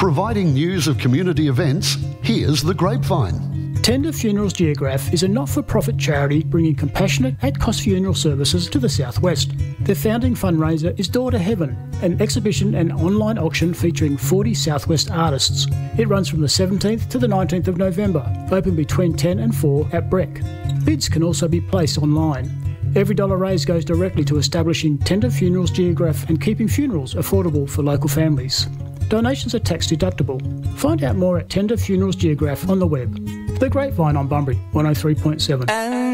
Providing news of community events, here's The Grapevine. Tender Funerals Geograph is a not-for-profit charity bringing compassionate, at-cost funeral services to the southwest. Their founding fundraiser is Door to Heaven, an exhibition and online auction featuring 40 southwest artists. It runs from the 17th to the 19th of November, open between 10 and 4 at Breck. Bids can also be placed online. Every dollar raised goes directly to establishing Tender Funerals Geograph and keeping funerals affordable for local families. Donations are tax deductible. Find out more at Tender Funerals Geograph on the web. The Grapevine on Bunbury 103.7.